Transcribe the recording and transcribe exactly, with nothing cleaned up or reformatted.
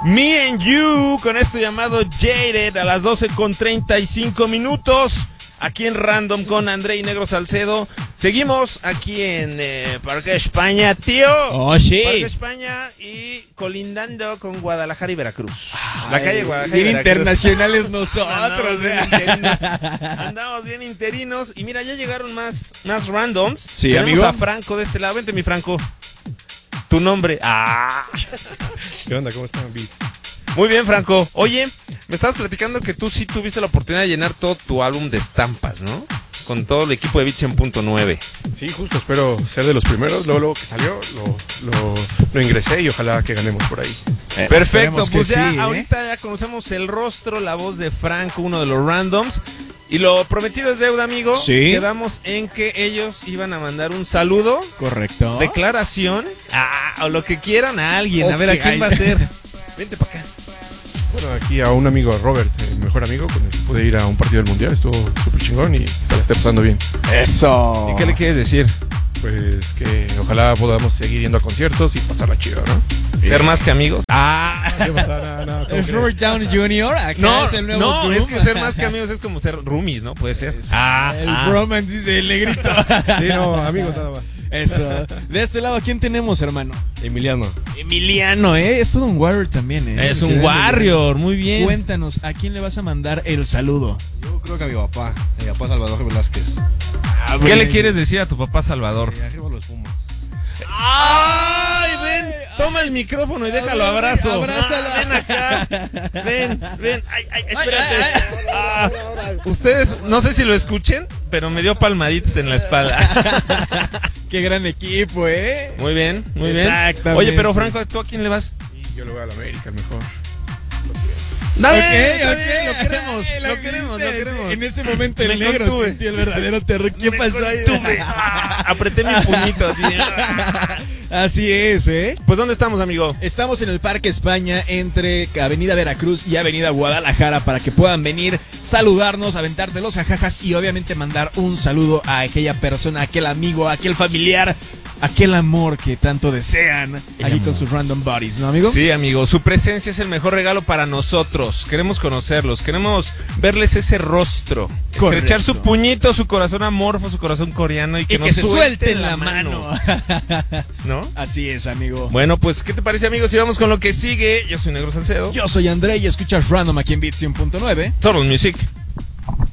Me and You, con esto llamado Jaded, a las doce con treinta y cinco minutos, aquí en Random con André y Negro Salcedo. Seguimos aquí en eh, Parque España, tío. Oh, sí. Parque España y colindando con Guadalajara y Veracruz. Ay, la calle Guadalajara bien y Veracruz. internacionales nosotros. Andamos bien, eh. interinos. Andamos bien interinos. Y mira, ya llegaron más, más randoms. Sí, Tenemos amigo. a Franco de este lado. Vente, mi Franco. Tu nombre. Ah. ¿Qué onda? ¿Cómo están? Bien. Muy bien, Franco. Oye, me estabas platicando que tú sí tuviste la oportunidad de llenar todo tu álbum de estampas, ¿no? Con todo el equipo de Beats cien punto nueve. Sí, justo, espero ser de los primeros. Luego, luego que salió, lo, lo, lo ingresé y ojalá que ganemos por ahí. Eh, Perfecto, esperemos que pues ya sí, ¿eh? ahorita ya conocemos el rostro, la voz de Franco, uno de los randoms. Y lo prometido es deuda, amigo. Sí. Quedamos en que ellos iban a mandar un saludo, Correcto. declaración, ah, o lo que quieran a alguien. A ver, ¿a Ok. quién va a ser? Vente para acá. Bueno, aquí a un amigo, Robert, mi mejor amigo, con el que pude ir a un partido del Mundial. Estuvo súper chingón y se la esté pasando bien. Eso. ¿Y qué le quieres decir? Pues que ojalá podamos seguir yendo a conciertos y pasarla chido, ¿no? ¿Ser más que amigos? Ah. ¿Qué pasa? No, no, ¿cómo Es crees? Robert Downey junior Acá No, es el nuevo no, Doom. es que ser más que amigos es como ser roomies, ¿no? Puede ser. Ah, El ah. bromance, dice el negrito. Sí, no, amigos nada más. Eso. De este lado, ¿a quién tenemos, hermano? Emiliano. Emiliano, ¿eh? Es todo un warrior también, ¿eh? Es un warrior, muy bien. Cuéntanos, ¿a quién le vas a mandar el saludo? Yo creo que a mi papá, a mi papá Salvador Velázquez. ¿Qué le quieres decir a tu papá Salvador? Eh, arriba los Pumas. ¡Ay, ven! Toma el micrófono y déjalo abrazo. Abrázalo. Ah, ven acá. Ven, ven. Ay, ay, espérate. Ah, ustedes, no sé si lo escuchen, pero me dio palmaditas en la espalda. Qué gran equipo, ¿eh? Muy bien, muy bien. Exactamente. Oye, pero Franco, ¿tú a quién le vas? Y yo le voy a la América, el mejor. Dale, Ok, está ok, bien, lo queremos, lo lo queremos, lo viste. queremos. En ese momento el Me negro contuve. sintió el verdadero terror. ¿Qué Me pasó ahí? contuve. Ah, apreté mis puñitos. Así. Así es, ¿eh? Pues, ¿dónde estamos, amigo? Estamos en el Parque España entre Avenida Veracruz y Avenida Guadalajara para que puedan venir, saludarnos, aventarte los jajajas y obviamente mandar un saludo a aquella persona, a aquel amigo, a aquel familiar, aquel amor que tanto desean aquí con sus random buddies, ¿no, amigo? Sí, amigo, su presencia es el mejor regalo para nosotros. Queremos conocerlos, queremos verles ese rostro, Correcto. estrechar su puñito, su corazón amorfo, su corazón coreano y que, Y nos que se suelten suelten la mano. ¿No? Así es, amigo. Bueno, pues, ¿qué te parece, amigos? Si vamos con lo que sigue. Yo soy Negro Salcedo. Yo soy André y escuchas Random aquí en Beats cien punto nueve. Solo Music.